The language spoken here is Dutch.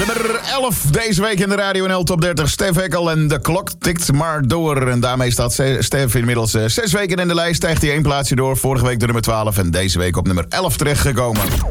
Nummer 11 deze week in de Radio NL Top 30. Stef Ekkel en de klok tikt maar door. En daarmee staat Stef inmiddels 6 weken in de lijst. Stijgt hij 1 plaatsje door. Vorige week de nummer 12 en deze week op nummer 11 terechtgekomen.